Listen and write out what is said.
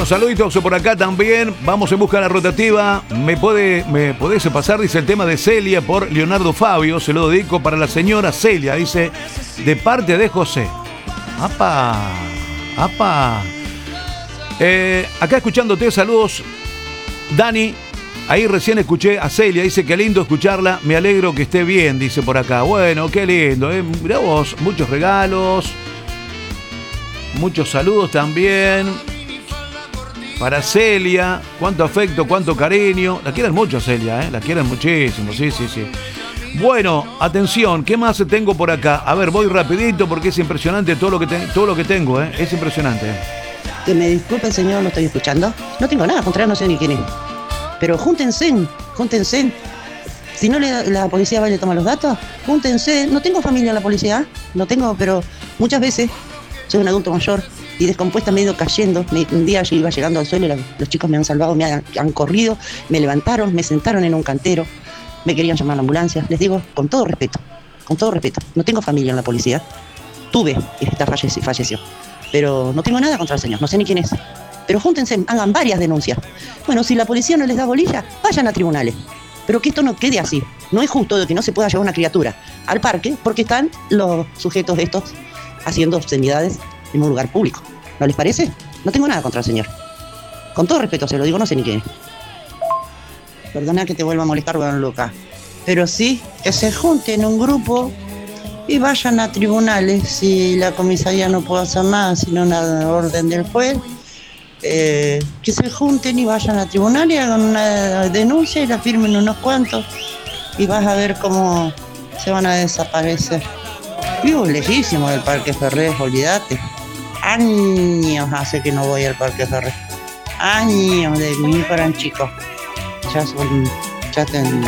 Bueno, saluditos por acá también. Vamos en busca de la rotativa. ¿Me podés pasar? Dice el tema de Celia por Leonardo Fabio. Se lo dedico para la señora Celia. Dice, de parte de José. ¡Apa! ¡Apa! Acá escuchándote, saludos. Dani, ahí recién escuché a Celia. Dice, qué lindo escucharla. Me alegro que esté bien, dice por acá. Bueno, qué lindo. Mirá vos, muchos regalos. Muchos saludos también. Para Celia, cuánto afecto, cuánto cariño. La quieren mucho, Celia, la quieren muchísimo, sí. Bueno, atención, ¿qué más tengo por acá? A ver, voy rapidito porque es impresionante todo lo que tengo, es impresionante. Que me disculpe, señor, no estoy escuchando. No tengo nada contra él, no sé ni quién es. Pero júntense. Si no la policía va y le toma los datos, júntense. No tengo familia en la policía, no tengo, pero muchas veces soy un adulto mayor y descompuesta me he ido cayendo. Un día yo iba llegando al suelo y los chicos me han salvado, me han corrido, me levantaron, me sentaron en un cantero, me querían llamar a la ambulancia. Les digo, con todo respeto, no tengo familia en la policía. Tuve, y esta falleció. Pero no tengo nada contra el señor, no sé ni quién es. Pero júntense, hagan varias denuncias. Bueno, si la policía no les da bolilla, vayan a tribunales. Pero que esto no quede así. No es justo de que no se pueda llevar una criatura al parque porque están los sujetos estos haciendo obscenidades en un lugar público. ¿No les parece? No tengo nada contra el señor. Con todo respeto se lo digo, no sé ni quién es. Perdona que te vuelva a molestar, don Lucas. Pero sí, que se junten en un grupo y vayan a tribunales. Si la comisaría no puede hacer nada sino una orden del juez, que se junten y vayan a tribunal y hagan una denuncia y la firmen unos cuantos y vas a ver cómo se van a desaparecer. Vivo lejísimo del Parque Ferré, olvídate. Años hace que no voy al Parque Ferré. Años de mí para un chico. Ya